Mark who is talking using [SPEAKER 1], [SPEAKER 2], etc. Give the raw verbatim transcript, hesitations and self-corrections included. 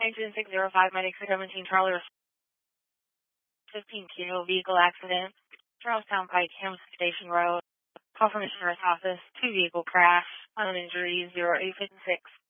[SPEAKER 1] Engine six zero five, Medic six seventeen, Charlie, fifteen kilo vehicle accident, Charlestown Pike, Hampton Station Road. Call from the Sheriff's Office, two vehicle crash, unknown injuries, zero eight five six.